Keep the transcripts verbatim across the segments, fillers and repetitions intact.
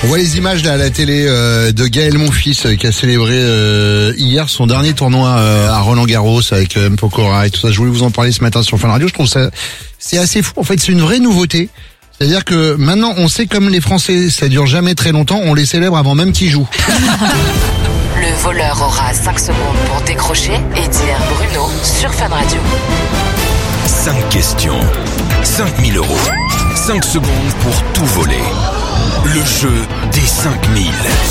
On voit les images là à la télé euh, de Gaël Monfils euh, qui a célébré euh, hier son dernier tournoi euh, à Roland-Garros avec euh, Mpokora et tout ça. Je voulais vous en parler ce matin sur Fun Radio. Je trouve ça c'est assez fou. En fait, c'est une vraie nouveauté. C'est-à-dire que maintenant, on sait comme les Français, ça dure jamais très longtemps. On les célèbre avant même qu'ils jouent. Le voleur aura cinq secondes pour décrocher et dire Bruno sur Fun Radio. cinq questions, cinq mille euros, cinq secondes pour tout voler. Le jeu des cinq mille.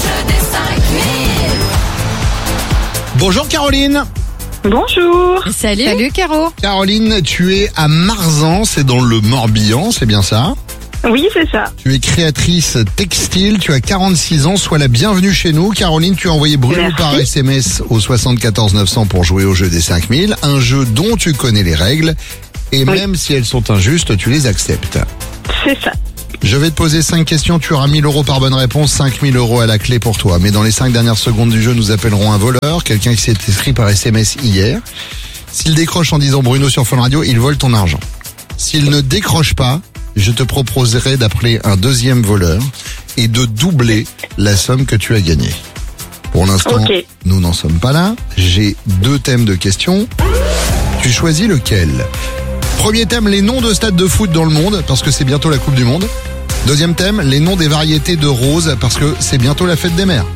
Bonjour Caroline. Bonjour. Salut. Salut Caro. Caroline, tu es à Marzan, c'est dans le Morbihan, c'est bien ça? Oui, c'est ça. Tu es créatrice textile, tu as quarante-six ans, sois la bienvenue chez nous. Caroline, tu as envoyé Bruno Merci. par S M S au soixante-quatorze neuf cents pour jouer au jeu des cinq mille, un jeu dont tu connais les règles et Oui. même si elles sont injustes, tu les acceptes. C'est ça. Je vais te poser cinq questions, tu auras mille euros par bonne réponse, cinq mille euros à la clé pour toi. Mais dans les cinq dernières secondes du jeu, nous appellerons un voleur, quelqu'un qui s'est inscrit par S M S hier. S'il décroche en disant Bruno sur Fun Radio, il vole ton argent. S'il ne décroche pas, je te proposerai d'appeler un deuxième voleur et de doubler la somme que tu as gagnée. Pour l'instant, Ok. nous n'en sommes pas là. J'ai deux thèmes de questions. Tu choisis lequel ? Premier thème, les noms de stades de foot dans le monde, parce que c'est bientôt la Coupe du Monde. Deuxième thème, les noms des variétés de roses, parce que c'est bientôt la fête des mères.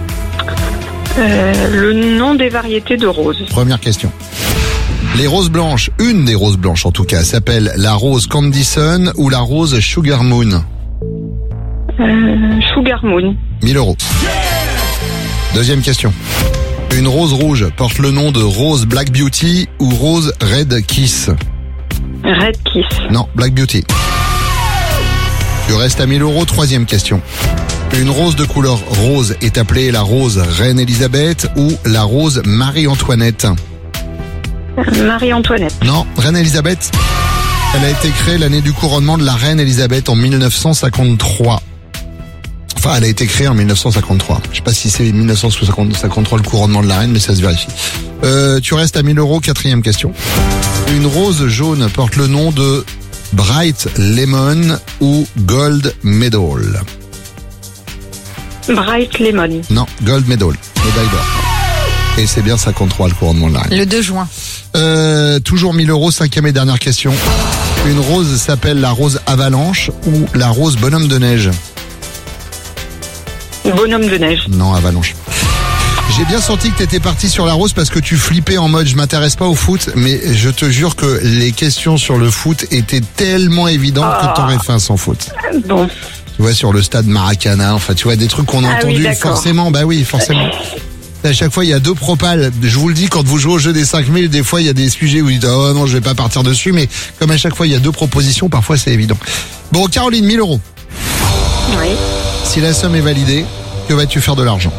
Euh, le nom des variétés de roses. Première question. Les roses blanches, une des roses blanches en tout cas, s'appelle la rose Candy Sun ou la rose Sugar Moon. Euh, Sugar Moon. mille euros. Deuxième question. Une rose rouge porte le nom de rose Black Beauty ou rose Red Kiss. Red Kiss. Non, Black Beauty. Tu restes à mille euros. Troisième question. Une rose de couleur rose est appelée la rose Reine Elisabeth ou la rose Marie-Antoinette. Euh, Marie-Antoinette. Non, Reine Elisabeth. Elle a été créée l'année du couronnement de la Reine Elisabeth en mille neuf cent cinquante-trois. Enfin, elle a été créée en mille neuf cent cinquante-trois. Je sais pas si c'est mille neuf cent cinquante-trois le couronnement de la Reine, mais ça se vérifie. Euh, tu restes à mille euros. Quatrième question. Une rose jaune porte le nom de Bright Lemon ou Gold Medal. Bright Lemon. Non, Gold Medal. Médaille d'or. Et c'est bien cinquante-trois le couronnement de la Reine. Le deux juin. Euh, toujours mille euros, cinquième et dernière question. Une rose s'appelle la rose avalanche ou la rose bonhomme de neige? Bonhomme de neige. Non, avalanche. J'ai bien senti que t'étais parti sur la rose parce que tu flippais en mode je m'intéresse pas au foot, mais je te jure que les questions sur le foot étaient tellement évidentes que t'aurais fait un sans faute. Bon. Tu vois, sur le stade Maracana, enfin tu vois des trucs qu'on a Ah oui, entendus d'accord. forcément, bah oui, forcément. À chaque fois, il y a deux propales. Je vous le dis, quand vous jouez au jeu des cinq mille, des fois, il y a des sujets où vous dites, oh non, je vais pas partir dessus, mais comme à chaque fois, il y a deux propositions, parfois, c'est évident. Bon, Caroline, mille euros. Oui. Si la somme est validée, que vas-tu faire de l'argent?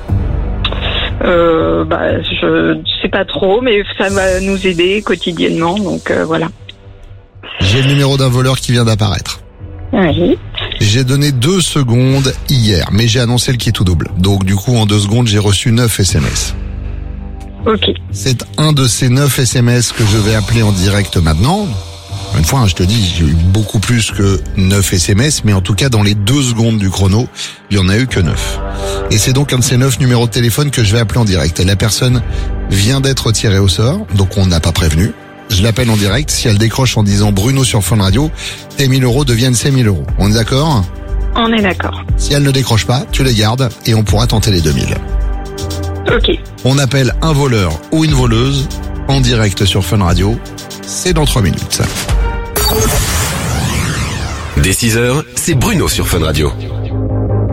Euh, bah, je sais pas trop, mais ça va nous aider quotidiennement, donc euh, voilà. J'ai le numéro d'un voleur qui vient d'apparaître. Oui. J'ai donné deux secondes hier, mais j'ai annoncé le qui tout double. Donc, du coup, en deux secondes, j'ai reçu neuf S M S. Ok. C'est un de ces neuf S M S que je vais appeler en direct maintenant. Une fois, hein, je te dis, j'ai eu beaucoup plus que neuf S M S, mais en tout cas, dans les deux secondes du chrono, il y en a eu que neuf. Et c'est donc un de ces neuf numéros de téléphone que je vais appeler en direct. Et la personne vient d'être tirée au sort, donc on n'a pas prévenu. Je l'appelle en direct. Si elle décroche en disant Bruno sur Fun Radio, tes mille euros deviennent ses mille euros. On est d'accord? On est d'accord. Si elle ne décroche pas, tu les gardes et on pourra tenter les deux mille. Ok. On appelle un voleur ou une voleuse en direct sur Fun Radio. C'est dans trois minutes. Dès six heures, c'est Bruno sur Fun Radio.